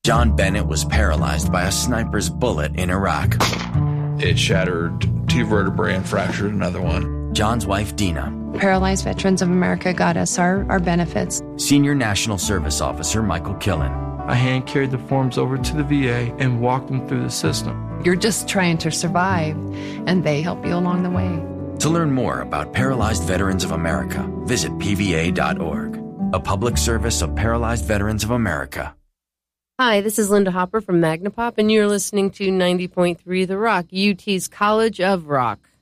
John Bennett was paralyzed by a sniper's bullet in Iraq. It shattered 2 vertebrae and fractured another one. John's wife, Dina. Paralyzed Veterans of America got us our benefits. Senior National Service Officer Michael Killen. I hand carried the forms over to the VA and walked them through the system. You're just trying to survive, and they help you along the way. To learn more about Paralyzed Veterans of America, visit pva.org, a public service of Paralyzed Veterans of America. Hi, this is Linda Hopper from Magnapop, and you're listening to 90.3 The Rock, UT's College of Rock.